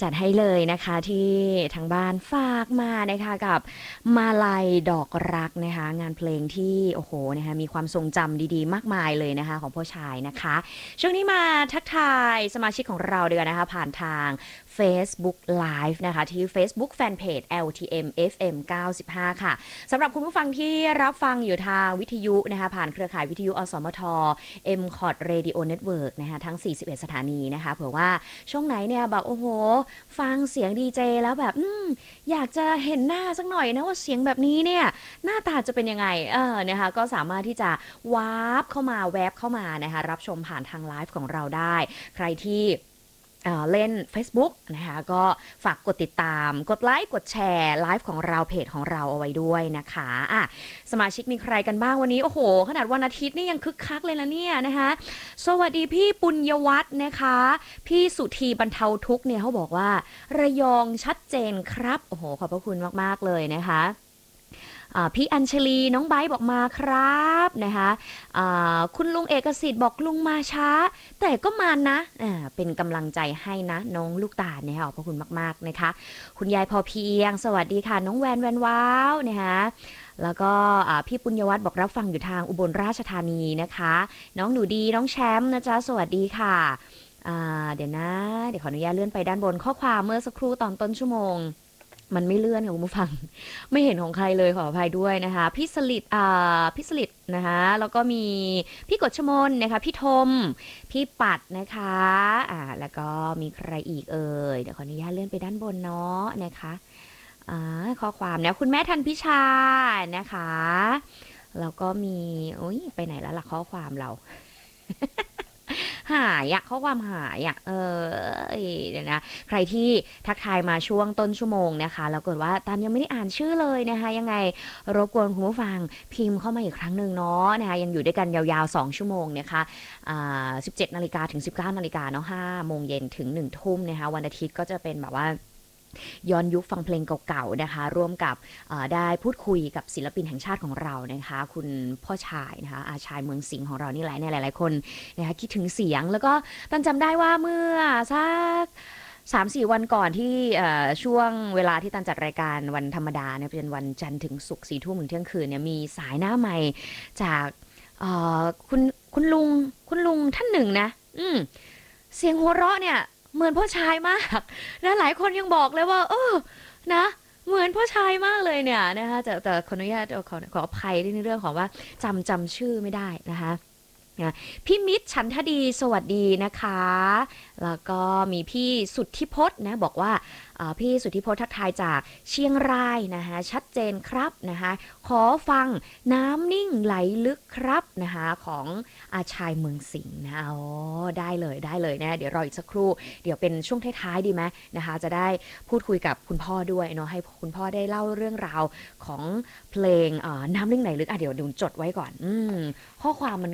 จัดให้เลยนะคะที่ทางบ้านฝากมานะคะกับมาลัยดอกรักนะคะงานเพลงที่โอ้โหนะคะมีความทรงจำดีๆมากมายเลยนะคะของพ่อชายนะคะช่วงนี้มาทักทายสมาชิกของเราเดือนนะคะผ่านทาง Facebook Live นะคะที่ Facebook Fanpage LTM FM 95ค่ะสำหรับคุณผู้ฟังที่รับฟังอยู่ทางวิทยุนะคะผ่านเครือข่ายวิทยุอสมท MCOT Radio Network นะคะทั้ง41สถานีนะคะเผื่อว่าช่วงไหนเนี่ยแบบโอ้โหฟังเสียงดีเจแล้วแบบอยากจะเห็นหน้าสักหน่อยนะว่าเสียงแบบนี้เนี่ยหน้าตาจะเป็นยังไงนะคะก็สามารถที่จะวาร์ปเข้ามาแวบเข้ามานะคะรับชมผ่านทางไลฟ์ของเราได้ใครที่เล่น Facebook นะคะก็ฝากกดติดตามกดไลค์กดแชร์ไลฟ์ของเราเพจของเราเอาไว้ด้วยนะคะสมาชิกมีใครกันบ้างวันนี้โอ้โหขนาดวันอาทิตย์นี่ยังคึกคักเลยนะเนี่ยนะคะสวัสดีพี่ปุญญวัฒน์นะคะพี่สุธีบรรเทาทุกข์เนี่ยเขาบอกว่าระยองชัดเจนครับโอ้โหขอบพระคุณมากๆเลยนะคะพี่อัญชลีน้องไบร์ทบอกมาครับนะคะคุณลุงเอกสิทธิ์บอกลุงมาช้าแต่ก็มานะเป็นกำลังใจให้นะน้องลูกตาลนะคะขอบพระคุณมากๆนะคะคุณยายพอเพียงสวัสดีค่ะน้องแวนแวนว้าวนะคะแล้วก็พี่ปุญญวัฒน์บอกรับฟังอยู่ทางอุบลราชธานีนะคะน้องหนูดีน้องแชมป์นะจ๊ะสวัสดีค่ะเดี๋ยวนะเดี๋ยวขออนุญาตเลื่อนไปด้านบนข้อความเมื่อสักครู่ตอนต้นชั่วโมงมันไม่เลื่อนค่ะคุณผู้ฟังไม่เห็นของใครเลยขออภัยด้วยนะคะพี่สลิดพี่สลิดนะคะแล้วก็มีพี่กฎชมนนะคะพี่ทมพี่ปัดนะคะแล้วก็มีใครอีกเอ่ยเดี๋ยวขออนุญาตเลื่อนไปด้านบนเนาะนะคะข้อความนะคุณแม่ทันพิชานะคะแล้วก็มีไปไหนแล้วล่ะข้อความเรา หายอะข้อความหายอะเดี๋ยวนะใครที่ทักทายมาช่วงต้นชั่วโมงนะคะแล้วเกิดว่าตามยังไม่ได้อ่านชื่อเลยนะคะยังไงรบกวนคุณผู้ฟังพิมพ์เข้ามาอีกครั้งหนึ่งเนาะนะคะยังอยู่ด้วยกันยาวๆ2ชั่วโมงนะคะ17 นาฬิกาถึง 19 นาฬิกาเนาะ5 โมงเย็นถึง1 ทุ่มนะคะวันอาทิตย์ก็จะเป็นแบบว่าย้อนยุคฟังเพลงเก่าๆนะคะร่วมกับได้พูดคุยกับศิลปินแห่งชาติของเรานะคะคุณพ่อชายนะคะอาชายเมืองสิงห์ของเรานี่แหละเนี่ยหลายๆคนนะคะคิดถึงเสียงแล้วก็ตันจำได้ว่าเมื่อสัก3-4 วันก่อนที่ช่วงเวลาที่ตันจัดรายการวันธรรมดาเนี่ยเป็นวันจันทร์ถึงศุกร์4 ทุ่มถึงเที่ยงคืนเนี่ยมีสายหน้าใหม่จากคุณคุณลุงท่านหนึ่งนะเสียงหัวเราะเนี่ยเหมือนพ่อชายมากนะหลายคนยังบอกเลยว่านะเหมือนพ่อชายมากเลยเนี่ยนะคะแต่ขออนุญาตขออภัยในเรื่องของว่าจำชื่อไม่ได้นะคะพี่มิตรฉันทดีสวัสดีนะคะแล้วก็มีพี่สุทธิพจน์นะบอกว่าพี่สุทธิพจน์ทักทายจากเชียงรายนะคะชัดเจนครับนะคะขอฟังน้ำนิ่งไหลลึกครับนะคะของอาชายเมืองสิงห์นะได้เลยนะเดี๋ยวรออีกสักครู่เดี๋ยวเป็นช่วงท้ายๆดีไหมนะคะจะได้พูดคุยกับคุณพ่อด้วยเนาะให้คุณพ่อได้เล่าเรื่องราวของเพลงน้ำนิ่งไหลลึกเดี๋ยวจดไว้ก่อนข้อความมัน